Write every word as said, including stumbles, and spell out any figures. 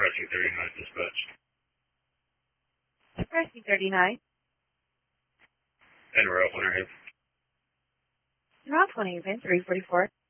Rescue thirty-nine dispatch. Rescue thirty-nine. And we're off on our head. You're off twenty, three forty-four.